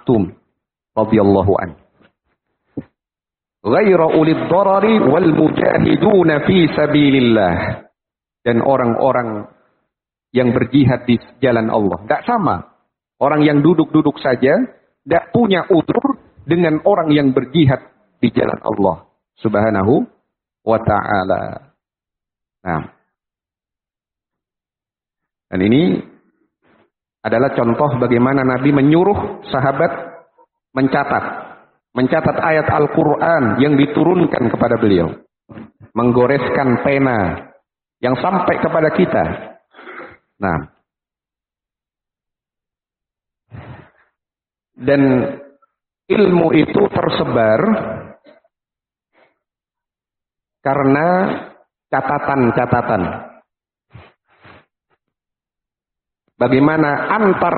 Maktum radhiyallahu an. Ghaira ulid darari wal mujahiduna fi sabilillah. Dan orang-orang yang berjihad di jalan Allah. Tidak sama. Orang yang duduk-duduk saja tidak punya udzur dengan orang yang berjihad di jalan Allah Subhanahu wa ta'ala. Nah. Dan ini adalah contoh bagaimana Nabi menyuruh sahabat mencatat ayat Al-Quran yang diturunkan kepada beliau. Menggoreskan pena yang sampai kepada kita. Nah. Dan ilmu itu tersebar karena catatan-catatan. Bagaimana antar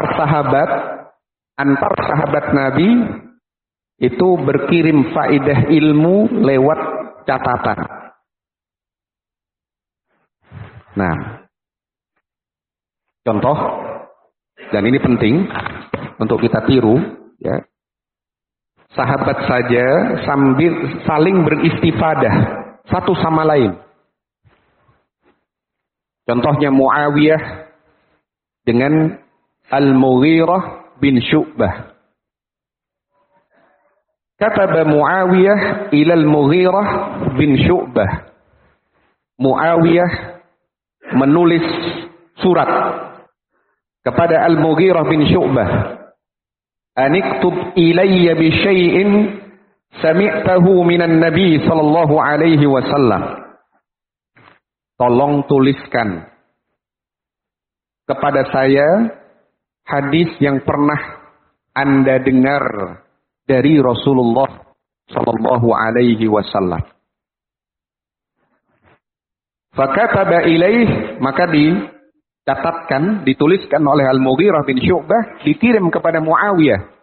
sahabat Nabi itu berkirim faedah ilmu lewat catatan. Nah, contoh, dan ini penting untuk kita tiru, ya. Sahabat saja sambil saling beristifadah satu sama lain. Contohnya Muawiyah dengan Al-Mughirah bin Syu'bah. Kataba Muawiyah ila Al-Mughirah bin Syu'bah. Muawiyah menulis surat kepada Al-Mughirah bin Syu'bah. Aniktub ilayya bi syai'in sami'tahu minan Nabi sallallahu alaihi wasallam. Tolong tuliskan kepada saya hadis yang pernah Anda dengar dari Rasulullah sallallahu alaihi wasallam. Fakataba ilaih, maka dicatatkan, dituliskan oleh Al-Mughirah bin Syu'bah, dikirim kepada Muawiyah.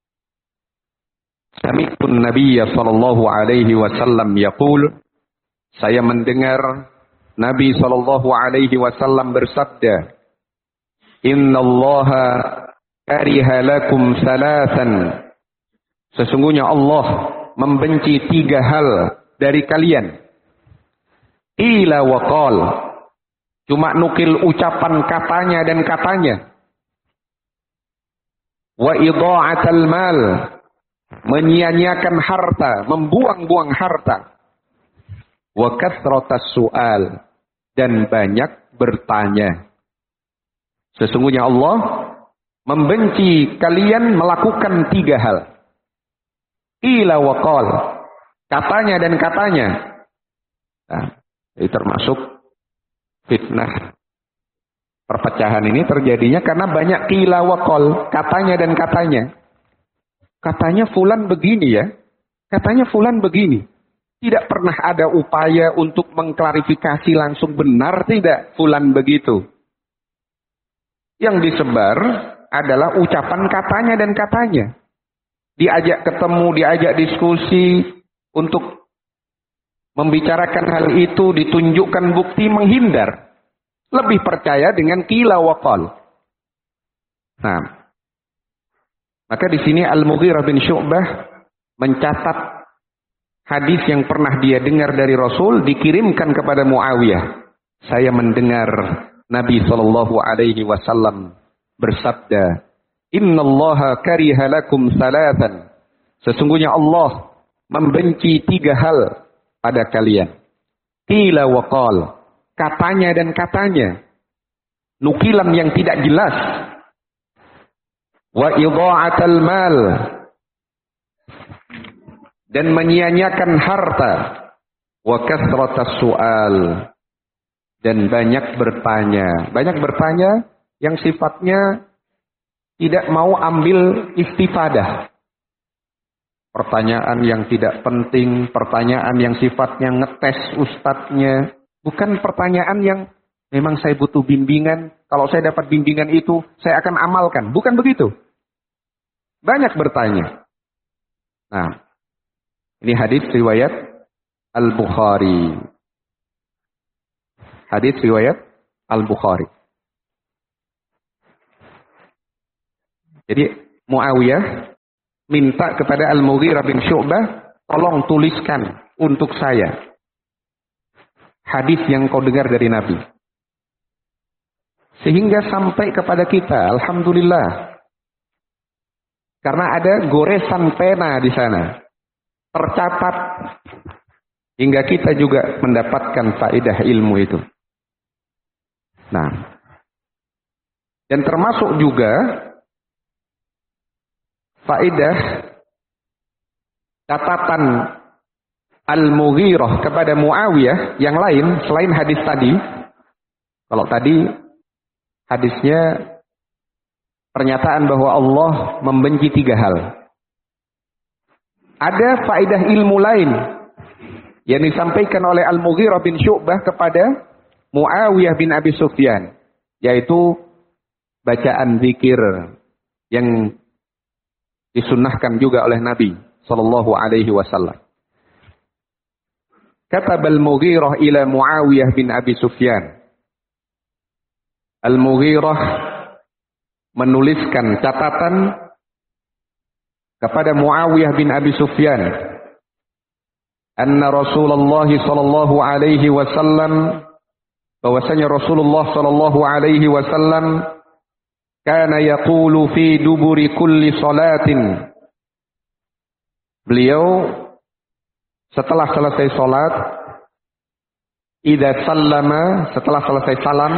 Sami'tun Nabiyya sallallahu alaihi wasallam yaqul, saya mendengar Nabi sallallahu alaihi wasallam bersabda, Innallaha kariha lakum salasan. Sesungguhnya Allah membenci 3 hal dari kalian. Ila wa qal. Cuma nukil ucapan katanya dan katanya. Wa idha'atal mal. Menyia-nyiakan harta, membuang-buang harta. Wa kathratas su'al. Dan banyak bertanya. Sesungguhnya Allah membenci kalian melakukan 3 hal. Ila wa qal. Katanya dan katanya. Nah, ini termasuk fitnah. Perpecahan ini terjadinya karena banyak qila wa qal, katanya dan katanya. Katanya fulan begini ya. Katanya fulan begini. Tidak pernah ada upaya untuk mengklarifikasi langsung benar tidak fulan begitu. Yang disebar adalah ucapan katanya dan katanya. Diajak ketemu, diajak diskusi untuk membicarakan hal itu, ditunjukkan bukti, menghindar. Lebih percaya dengan qila wa qal. Nah, maka di sini Al-Mughirah bin Syu'bah mencatat hadis yang pernah dia dengar dari Rasul, dikirimkan kepada Muawiyah. Saya mendengar Nabi sallallahu alaihi wasallam bersabda, Innallaha kariha lakum salatan. Sesungguhnya Allah membenci 3 hal pada kalian. Qila wa qal. Katanya dan katanya. Nukilan yang tidak jelas. Wa idha'atal mal. Dan menyia-nyiakan harta. Wa kathratas su'al. Dan banyak bertanya. Banyak bertanya yang sifatnya tidak mau ambil istifadah. Pertanyaan yang tidak penting, pertanyaan yang sifatnya ngetes ustadznya. Bukan pertanyaan yang memang saya butuh bimbingan, kalau saya dapat bimbingan itu, saya akan amalkan. Bukan begitu. Banyak bertanya. Nah, ini hadis riwayat Al-Bukhari. Hadis riwayat Al-Bukhari. Jadi Muawiyah minta kepada Al-Mughirah bin Syu'bah, tolong tuliskan untuk saya hadis yang kau dengar dari Nabi. Sehingga sampai kepada kita, alhamdulillah. Karena ada goresan pena di sana. Tercatat. Hingga kita juga mendapatkan faedah ilmu itu. Nah. Dan termasuk juga faedah catatan Al-Mughirah kepada Muawiyah yang lain selain hadis tadi. Kalau tadi hadisnya pernyataan bahwa Allah membenci 3 hal. Ada faedah ilmu lain yang disampaikan oleh Al-Mughirah bin Syu'bah kepada Muawiyah bin Abi Sufyan, yaitu bacaan zikir yang disunnahkan juga oleh Nabi sallallahu alaihi wasallam. Kata Al-Mughirah ila Muawiyah bin Abi Sufyan. Al-Mughirah menuliskan catatan kepada Muawiyah bin Abi Sufyan. Anna Rasulullah sallallahu alaihi wasallam, bahwasanya Rasulullah sallallahu alaihi wasallam kana yaqulu fi duburi kulli salatin. Beliau setelah selesai salat, idza sallama, setelah selesai salam,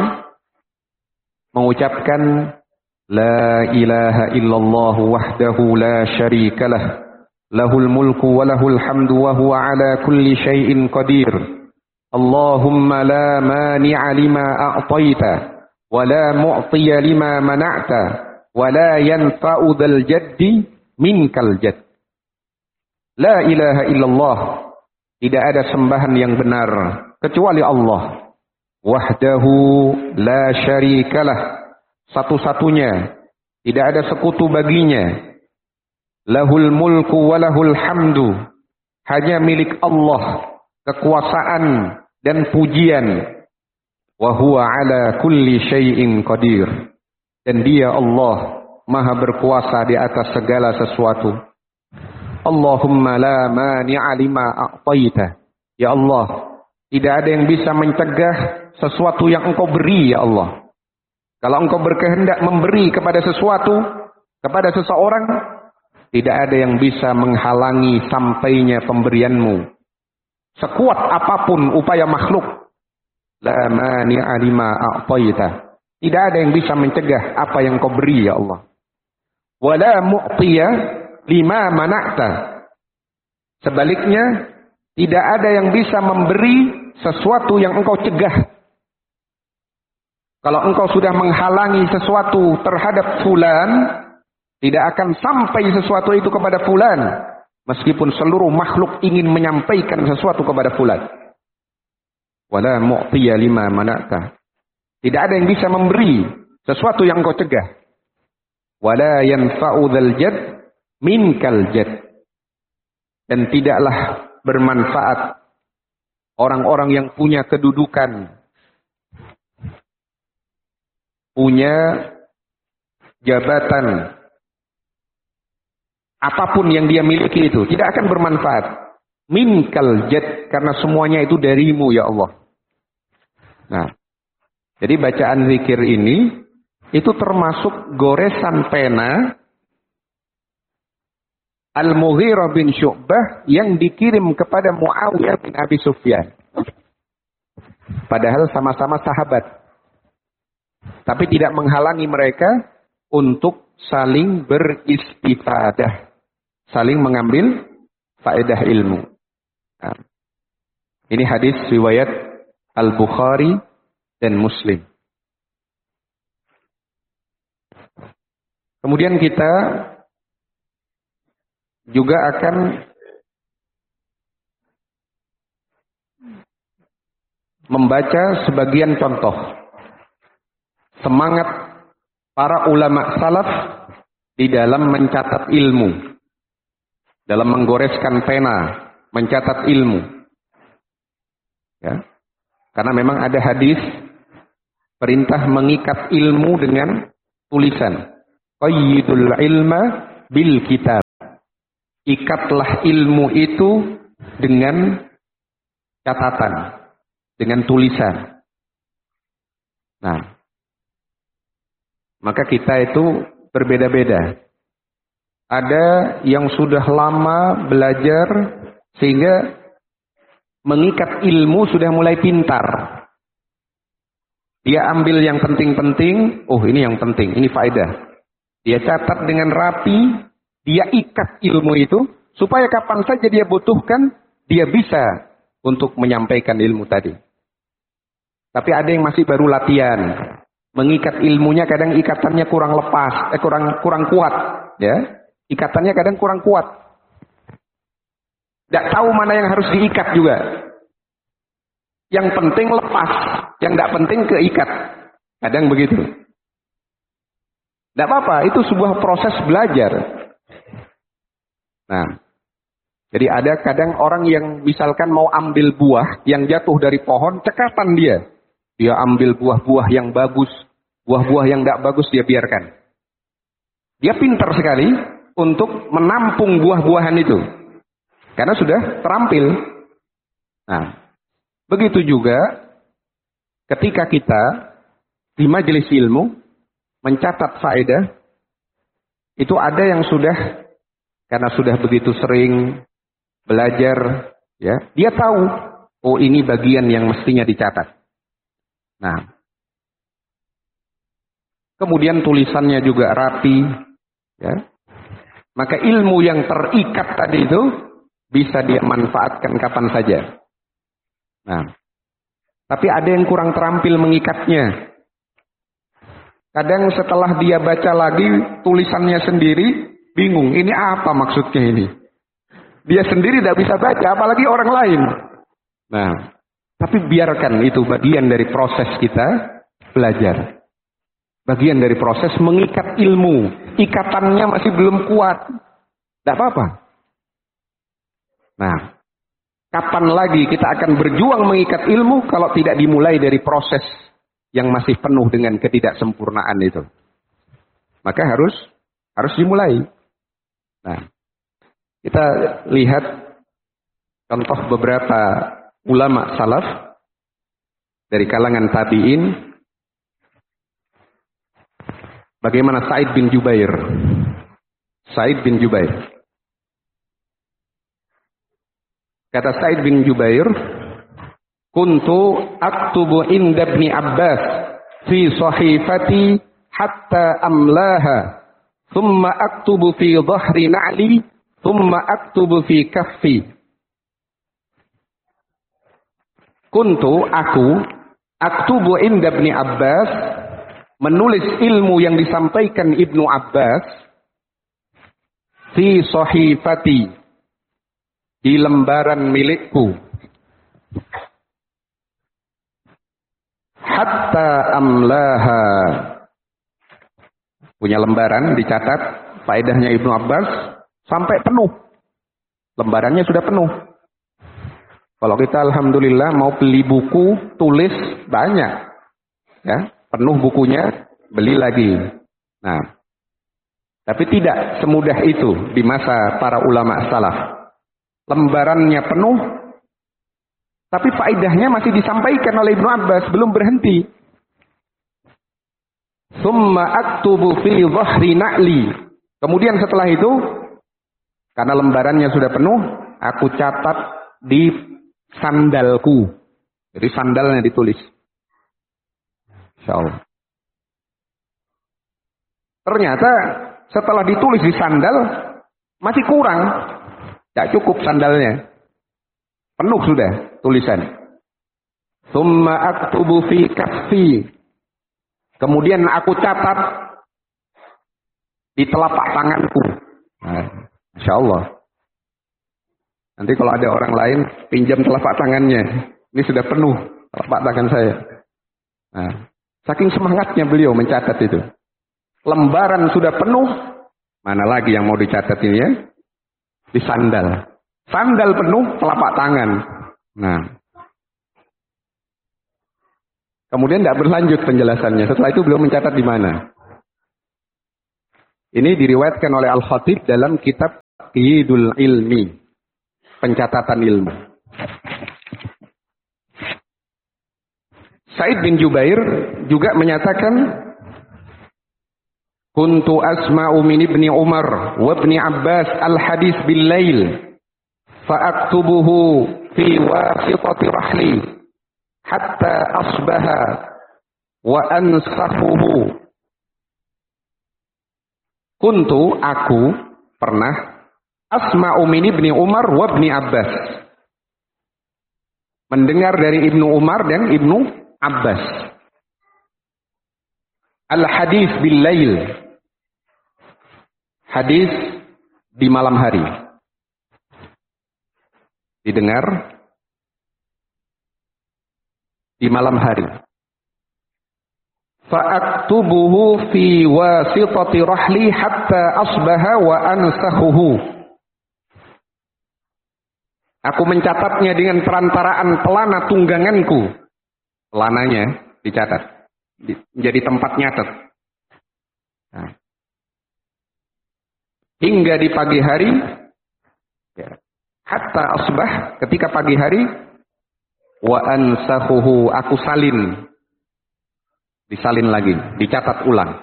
mengucapkan la ilaha illallah wahdahu la syarika lah, lahul mulku wa lahul hamdu wa huwa ala kulli syai'in qadir. Allahumma la mani'a lima a'taita wa la mu'tiya lima mana'ta wa la yanfa'u dzal jaddi minkal jadd. La ilaha illallah, tidak ada sembahan yang benar kecuali Allah. Wahdahu la syarikalah, satu-satunya, tidak ada sekutu baginya. Lahul mulku wa lahul hamdu, hanya milik Allah kekuasaan dan pujian. Wa huwa ala kulli syai'in qadir, dan dia Allah maha berkuasa di atas segala sesuatu. Allahumma la mani'a lima a'taita, ya Allah, tidak ada yang bisa mencegah sesuatu yang engkau beri, ya Allah. Kalau engkau berkehendak memberi kepada sesuatu, kepada seseorang, tidak ada yang bisa menghalangi sampainya pemberianmu. Sekuat apapun upaya makhluk, la mani'a lima a'taita, tidak ada yang bisa mencegah apa yang engkau beri, ya Allah. Wa la mu'tiya lima mana'ta, sebaliknya tidak ada yang bisa memberi sesuatu yang engkau cegah. Kalau engkau sudah menghalangi sesuatu terhadap fulan, tidak akan sampai sesuatu itu kepada fulan, meskipun seluruh makhluk ingin menyampaikan sesuatu kepada fulan. Wala mu'tiya lima mana'ta, tidak ada yang bisa memberi sesuatu yang engkau cegah. Wala yanfa'u dzal jadd minkal jadd, dan tidaklah bermanfaat orang-orang yang punya kedudukan, punya jabatan, apapun yang dia miliki itu tidak akan bermanfaat. Minkal jadd, karena semuanya itu darimu, ya Allah. Nah, jadi bacaan zikir ini itu termasuk goresan pena Al-Mughirah bin Syu'bah yang dikirim kepada Muawiyah bin Abi Sufyan. Padahal sama-sama sahabat. Tapi tidak menghalangi mereka untuk saling beristifadah, saling mengambil faedah ilmu. Nah, ini hadis riwayat Al-Bukhari dan Muslim. Kemudian kita juga akan membaca sebagian contoh semangat para ulama salaf di dalam mencatat ilmu, dalam menggoreskan pena, mencatat ilmu. Ya. Karena memang ada hadis perintah mengikat ilmu dengan tulisan. Qayyidul ilma bil kitab. ikatlah ilmu itu dengan catatan, dengan tulisan. Nah, maka kita itu berbeda-beda. Ada yang sudah lama belajar sehingga mengikat ilmu sudah mulai pintar. Dia ambil yang penting-penting, oh ini yang penting, ini faedah. Dia catat dengan rapi, dia ikat ilmu itu, supaya kapan saja dia butuhkan, dia bisa untuk menyampaikan ilmu tadi. Tapi ada yang masih baru latihan. Mengikat ilmunya kadang ikatannya kurang lepas, kurang kuat. Ya, ikatannya kadang kurang kuat. Tidak tahu mana yang harus diikat juga. Yang penting lepas, yang tidak penting keikat. Kadang begitu. Tidak apa-apa, itu sebuah proses belajar. Nah, jadi ada kadang orang yang misalkan mau ambil buah yang jatuh dari pohon, cekatan dia. Dia ambil buah-buah yang bagus, buah-buah yang tidak bagus dia biarkan. Dia pintar sekali untuk menampung buah-buahan itu. Karena sudah terampil. Nah, begitu juga ketika kita di majelis ilmu mencatat faedah, itu ada yang sudah, karena sudah begitu sering belajar, ya, dia tahu, oh ini bagian yang mestinya dicatat. Nah, kemudian tulisannya juga rapi, ya. Maka ilmu yang terikat tadi itu bisa dia manfaatkan kapan saja. Nah, tapi ada yang kurang terampil mengikatnya. Kadang setelah dia baca lagi tulisannya sendiri, bingung, ini apa maksudnya ini? Dia sendiri tidak bisa baca, apalagi orang lain. Nah, tapi biarkan itu bagian dari proses kita belajar. Bagian dari proses mengikat ilmu. Ikatannya masih belum kuat. Tidak apa-apa. Nah, kapan lagi kita akan berjuang mengikat ilmu kalau tidak dimulai dari proses yang masih penuh dengan ketidaksempurnaan itu. Maka harus dimulai. Nah, kita lihat contoh beberapa ulama salaf dari kalangan tabi'in. Bagaimana Sa'id bin Jubair? Sa'id bin Jubair. Kata Sa'id bin Jubair, kuntu aktubu inda Ibni Abbas fi sahifati hatta amlaha, thumma aktubu fi dhahri na'li, thumma aktubu fi kaffi. Kuntu aku aktubu inda Ibni Abbas, menulis ilmu yang disampaikan Ibnu Abbas fi sahifati, di lembaran milikku, hatta amlaha, punya lembaran dicatat faedahnya Ibnu Abbas sampai penuh, lembarannya sudah penuh. Kalau kita alhamdulillah mau beli buku tulis banyak, ya, penuh bukunya, beli lagi. Nah, tapi tidak semudah itu di masa para ulama salaf. Lembarannya penuh, tapi faedahnya masih disampaikan oleh Ibnu Abbas, belum berhenti. Summa aktubu fi dhahri na'li. Kemudian setelah itu, karena lembarannya sudah penuh, aku catat di sandalku. Jadi sandalnya ditulis. Insyaallah. Ternyata setelah ditulis di sandal masih kurang, tidak cukup sandalnya, penuh sudah tulisan. Summa aktubu fi kaffi. Kemudian aku catat di telapak tanganku. Nah, Masya Allah. Nanti kalau ada orang lain pinjam telapak tangannya, ini sudah penuh telapak tangan saya. Nah, saking semangatnya beliau mencatat itu. Lembaran sudah penuh, mana lagi yang mau dicatat ini ya? Di sandal. Sandal penuh, telapak tangan. Nah, kemudian tidak berlanjut penjelasannya. Setelah itu beliau mencatat di mana. Ini diriwayatkan oleh Al-Khatib dalam kitab taqyidul ilmi, pencatatan ilmu. Sa'id bin Jubair juga menyatakan, kuntu asma'u min ibni Umar wa ibni Abbas al-hadis bil lail fa'aktubuhu fi wasitati rahli hatta asbaha wa ansakhuhu. Kuntu, aku pernah, asma'u min ibni Umar wa ibni Abbas, mendengar dari Ibnu Umar dan Ibnu Abbas, al-hadis bil lail, hadis di malam hari, didengar di malam hari. Fa'aktubuhu fi wasitati rahli hatta asbaha wa ansakhuhu. Aku mencatatnya dengan perantaraan pelana tungganganku. Pelananya dicatat, menjadi tempat nyatet. Nah. Hingga di pagi hari, ya, hatta asbah, ketika pagi hari, wa ansakhuhu, aku salin, disalin lagi, dicatat ulang.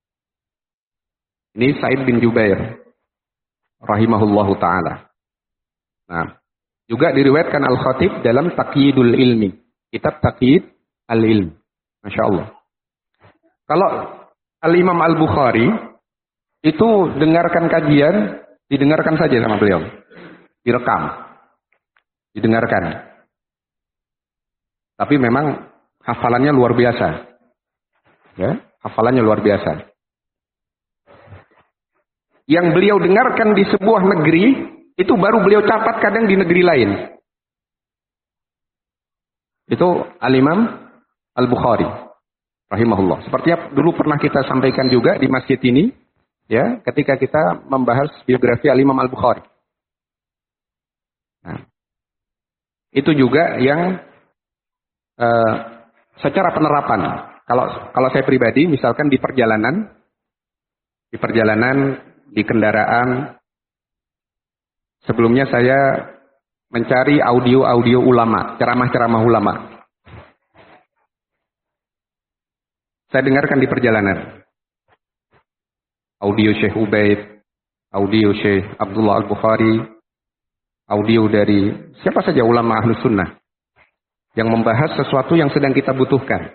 Ini Sa'id bin Jubair rahimahullahu ta'ala. Nah, juga diriwayatkan Al-Khatib dalam Taqyidul Ilmi, kitab Taqyid Al-Ilm. Masya Allah. Kalau Al-Imam Al-Bukhari itu dengarkan kajian, didengarkan saja sama beliau, direkam, didengarkan. Tapi memang hafalannya luar biasa, ya, hafalannya luar biasa. Yang beliau dengarkan di sebuah negeri, itu baru beliau catat kadang di negeri lain. Itu Al-Imam Al-Bukhari rahimahullah. Sepertinya dulu pernah kita sampaikan juga di masjid ini, ya, ketika kita membahas biografi Al-Imam Al-Bukhari. Nah, itu juga yang secara penerapan. Kalau saya pribadi, misalkan di perjalanan, di kendaraan, sebelumnya saya mencari audio ulama, ceramah-ceramah ulama. Saya dengarkan di perjalanan. Audio Syekh Ubaid, audio Syekh Abdullah Al-Bukhari, audio dari siapa saja ulama Ahlus Sunnah yang membahas sesuatu yang sedang kita butuhkan.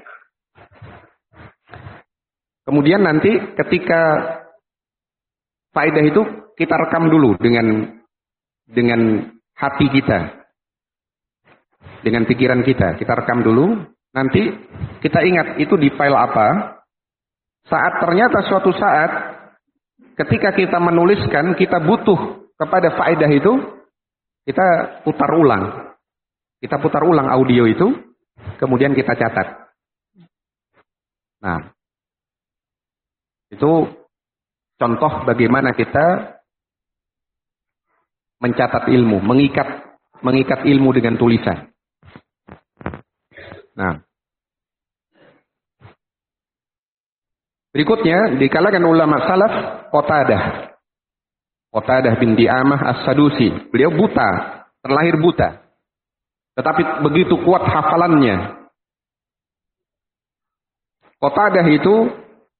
Kemudian nanti ketika faedah itu kita rekam dulu dengan hati kita, dengan pikiran kita rekam dulu. Nanti kita ingat itu di file apa. Saat ternyata suatu saat ketika kita menuliskan, kita butuh kepada faedah itu, kita putar ulang. Kita putar ulang audio itu, kemudian kita catat. Nah, itu contoh bagaimana kita mencatat ilmu, mengikat ilmu dengan tulisan. Nah, berikutnya di kalangan ulama salaf, Qatadah bin Di'amah As-Sadusi. Beliau buta, terlahir buta. Tetapi begitu kuat hafalannya. Qatadah itu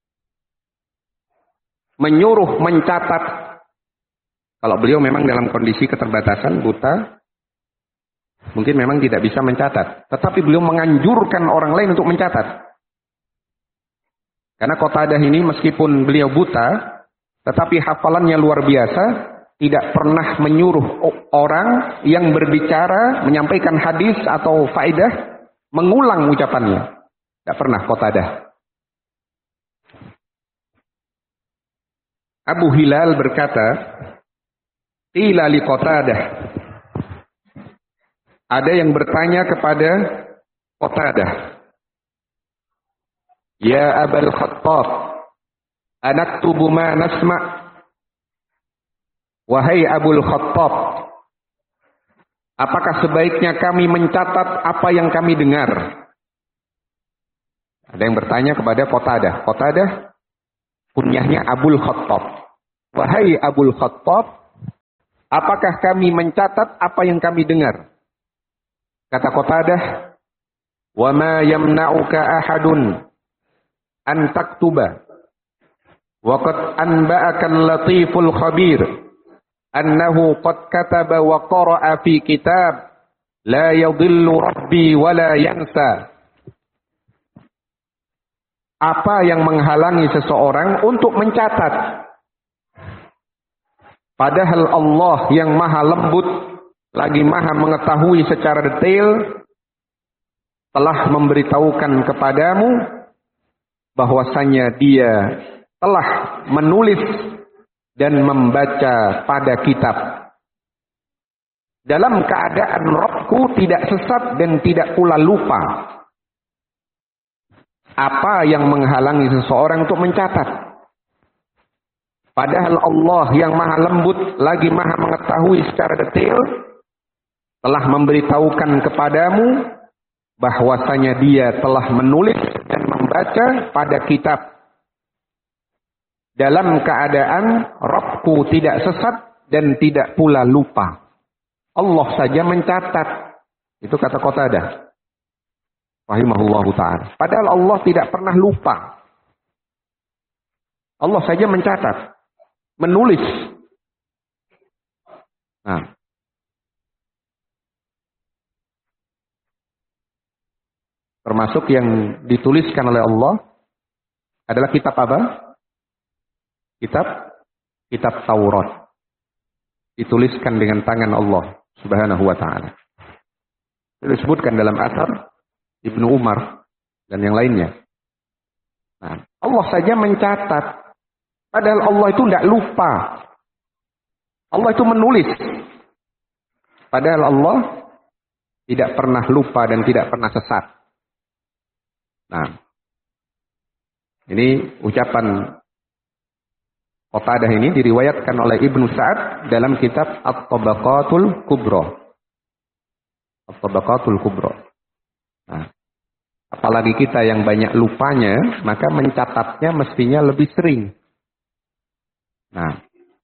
menyuruh mencatat. Kalau beliau memang dalam kondisi keterbatasan, buta, mungkin memang tidak bisa mencatat. Tetapi beliau menganjurkan orang lain untuk mencatat. Karena Qatadah ini meskipun beliau buta, tetapi hafalannya luar biasa, tidak pernah menyuruh orang yang berbicara, menyampaikan hadis atau faedah, mengulang ucapannya. Tidak pernah Qatadah. Abu Hilal berkata, qila li Qatadah. Ada yang bertanya kepada Qatadah, ya Abul Khattab, anaktubu ma nasma'. Wahai Abul Khattab, apakah sebaiknya kami mencatat apa yang kami dengar? Ada yang bertanya kepada Qatadah. Qatadah kunyahnya Abul Khattab. Wahai Abul Khattab, apakah kami mencatat apa yang kami dengar? Kata Qatadah, wa ma yamna'uka ahadun an taktuba wa qad anba'aka al-latiful khabir annahu qad kataba wa qara'a fi kitab la yadhillu rabbi wa la yansa. Apa yang menghalangi seseorang untuk mencatat? Padahal Allah yang maha lembut, lagi maha mengetahui secara detail, telah memberitahukan kepadamu bahwasanya dia telah menulis dan membaca pada kitab. Dalam keadaan Rabbku tidak sesat dan tidak pula lupa. Apa yang menghalangi seseorang untuk mencatat? Padahal Allah yang maha lembut, lagi maha mengetahui secara detail, telah memberitahukan kepadamu bahwasanya dia telah menulis dan membaca pada kitab. Dalam keadaan Rabbku tidak sesat dan tidak pula lupa. Allah saja mencatat. Itu kata Qatadah rahimahullahu ta'ala. Padahal Allah tidak pernah lupa. Allah saja mencatat, menulis. Nah, termasuk yang dituliskan oleh Allah adalah kitab apa? Kitab Taurat. Dituliskan dengan tangan Allah Subhanahu wa ta'ala. Disebutkan dalam asar Ibnu Umar dan yang lainnya. Nah, Allah saja mencatat. Padahal Allah itu tidak lupa. Allah itu menulis. Padahal Allah tidak pernah lupa dan tidak pernah sesat. Nah, ini ucapan Qatadah ini diriwayatkan oleh Ibnu Sa'ad dalam kitab At-Tabaqatul Kubra. At-Tabaqatul Kubra. Nah, apalagi kita yang banyak lupanya, maka mencatatnya mestinya lebih sering. Nah,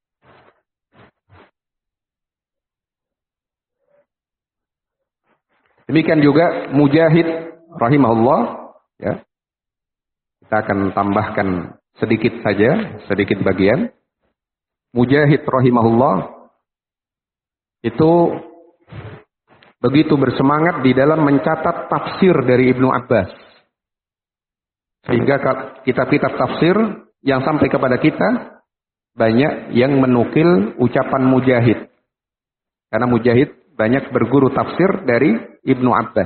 demikian juga Mujahid rahimahullah, ya. Kita akan tambahkan sedikit saja, sedikit bagian. Mujahid rahimahullah itu begitu bersemangat di dalam mencatat tafsir dari Ibnu Abbas. Sehingga kitab-kitab tafsir yang sampai kepada kita banyak yang menukil ucapan Mujahid. Karena Mujahid banyak berguru tafsir dari Ibnu Abbas.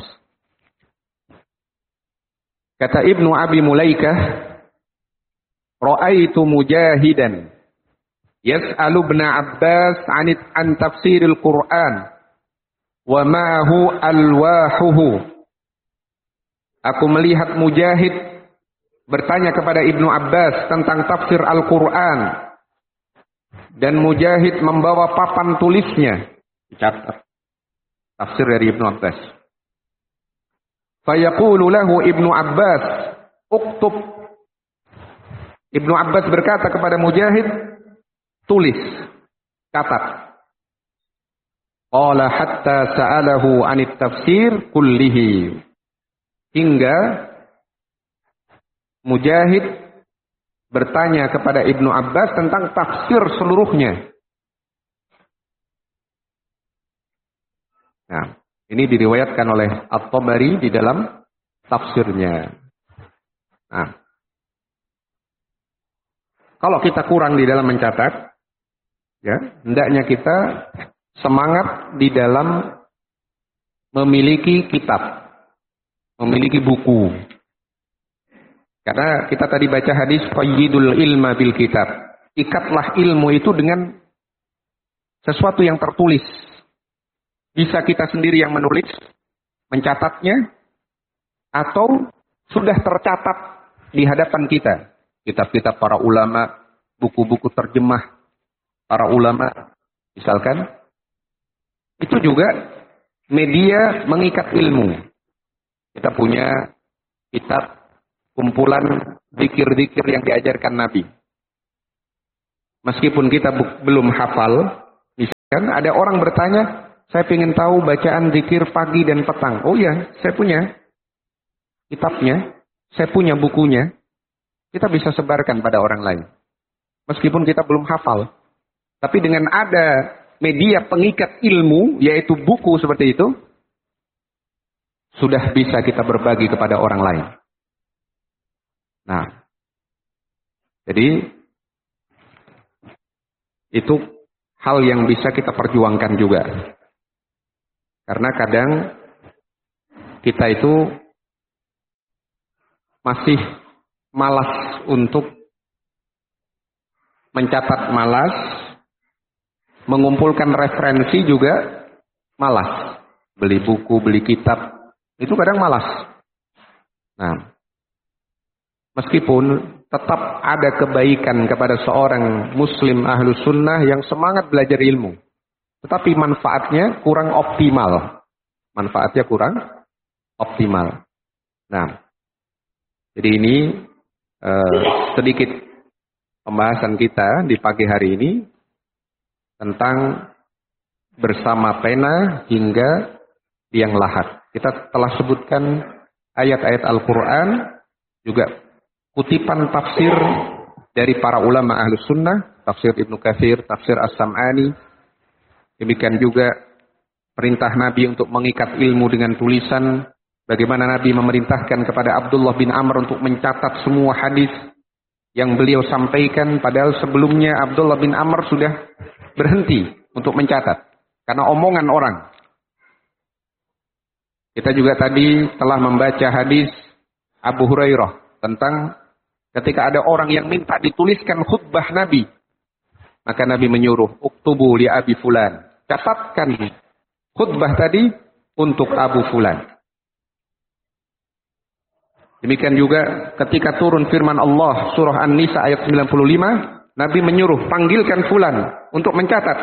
Kata Ibnu Abi Mulaikah, Ra'aitu Mujahidan yas'alu Ibnu Abbas an tafsiril Qur'an wa ma'ahu alwahuhu. Aku melihat Mujahid bertanya kepada Ibnu Abbas tentang tafsir Al-Quran. Dan Mujahid membawa papan tulisnya. Dicatat. Tafsir dari Ibnu Abbas. Fayaqulu lahu Ibnu Abbas, uktub. Ibnu Abbas berkata kepada Mujahid, tulis, catat. Qala hatta sa'alahu 'anit tafsir kullihi. Hingga Mujahid bertanya kepada Ibnu Abbas tentang tafsir seluruhnya. Nah, ini diriwayatkan oleh At-Tabari di dalam tafsirnya. Nah, kalau kita kurang di dalam mencatat, ya, hendaknya kita semangat di dalam memiliki kitab, memiliki buku. Karena kita tadi baca hadis qayyidul ilma bil kitab. Ikatlah ilmu itu dengan sesuatu yang tertulis. Bisa kita sendiri yang menulis, mencatatnya, atau sudah tercatat di hadapan kita. Kitab-kitab para ulama, buku-buku terjemah para ulama, misalkan. Itu juga media mengikat ilmu. Kita punya kitab kumpulan zikir-zikir yang diajarkan Nabi. Meskipun kita belum hafal, Kan ada orang bertanya, saya ingin tahu bacaan zikir pagi dan petang. Oh ya, saya punya kitabnya, saya punya bukunya. Kita bisa sebarkan pada orang lain. Meskipun kita belum hafal. Tapi dengan ada media pengikat ilmu, yaitu buku seperti itu, sudah bisa kita berbagi kepada orang lain. Nah, jadi itu hal yang bisa kita perjuangkan juga. Karena kadang kita itu masih malas untuk mencatat, malas mengumpulkan referensi juga malas. Beli buku, beli kitab, itu kadang malas. Nah, meskipun tetap ada kebaikan kepada seorang muslim ahlus sunnah yang semangat belajar ilmu. Tetapi manfaatnya kurang optimal. Manfaatnya kurang optimal. Nah, jadi ini sedikit pembahasan kita di pagi hari ini tentang bersama pena hingga liang lahat. Kita telah sebutkan ayat-ayat Al-Quran, juga kutipan tafsir dari para ulama ahlus sunnah, tafsir Ibnu Katsir, tafsir As-Sam'ani. Demikian juga perintah Nabi untuk mengikat ilmu dengan tulisan, bagaimana Nabi memerintahkan kepada Abdullah bin Amr untuk mencatat semua hadis yang beliau sampaikan, padahal sebelumnya Abdullah bin Amr sudah berhenti untuk mencatat karena omongan orang. Kita juga tadi telah membaca hadis Abu Hurairah tentang ketika ada orang yang minta dituliskan khutbah Nabi, maka Nabi menyuruh, uktubu li Abi Fulan, catatkan khutbah tadi untuk Abu Fulan. Demikian juga ketika turun firman Allah surah An-Nisa ayat 95, Nabi menyuruh, panggilkan Fulan untuk mencatat.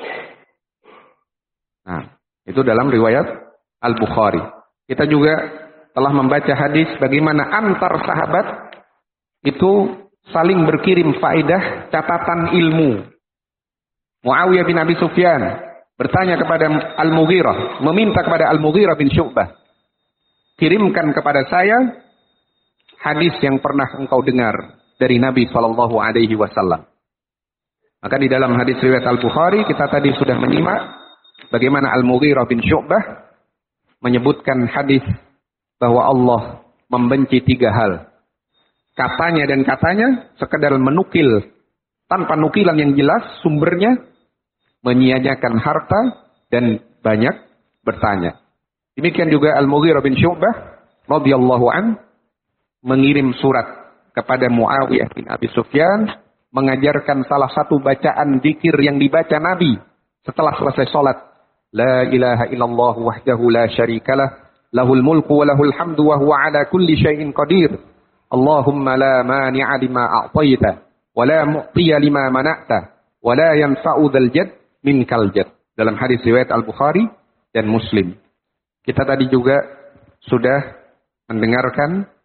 Nah, itu dalam riwayat Al-Bukhari. Kita juga telah membaca hadis bagaimana antar sahabat itu saling berkirim faedah catatan ilmu. Muawiyah bin Abi Sufyan bertanya kepada Al-Mughirah, meminta kepada Al-Mughirah bin Syu'bah, kirimkan kepada saya hadis yang pernah engkau dengar dari Nabi Shallallahu Alaihi Wasallam. Maka di dalam hadis riwayat Al-Bukhari kita tadi sudah menyimak bagaimana Al-Mughirah bin Syu'bah menyebutkan hadis bahwa Allah membenci 3 hal. Katanya dan katanya sekedar menukil tanpa nukilan yang jelas sumbernya, menyia-nyiakan harta dan banyak bertanya. Demikian juga Al-Mughirah bin Syu'bah radhiyallahu an mengirim surat kepada Muawiyah bin Abi Sufyan mengajarkan salah satu bacaan zikir yang dibaca Nabi setelah selesai salat. La ilaha illallah wahdahu la syarikalah, lahul mulku wa lahul hamdu wa huwa ala kulli syai'in qadir. Allahumma la mani'a lima a'taita wa la mu'tiya lima mana'ta wa la yanfa'u dzal jadd minkal jadd. Dalam hadis riwayat Al-Bukhari dan Muslim. Kita tadi juga sudah mendengarkan